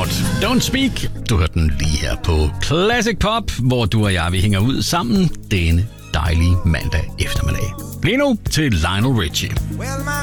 Loud. Don't Speak. Du hørte den lige her på Classic Pop, hvor du og jeg, vi hænger ud sammen denne dejlige mandag eftermiddag. Lige nu til Lionel Richie. Well, my